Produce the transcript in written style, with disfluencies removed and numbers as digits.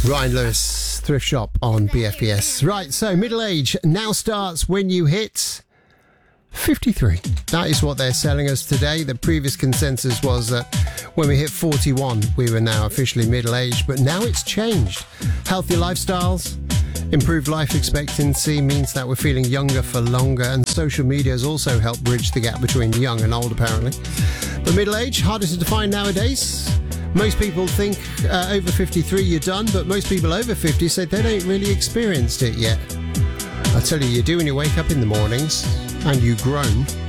Ryan Lewis, Thrift Shop on BFBS. Right, so middle age now starts when you hit 53. That is what they're selling us today. The previous consensus was that when we hit 41, we were now officially middle-aged, but now it's changed. Healthy lifestyles, improved life expectancy means that we're feeling younger for longer, and social media has also helped bridge the gap between young and old, apparently. But middle age, harder to define nowadays. Most people think over 53 you're done, but most people over 50 say they don't really experienced it yet. I tell you, you do when you wake up in the mornings and you groan.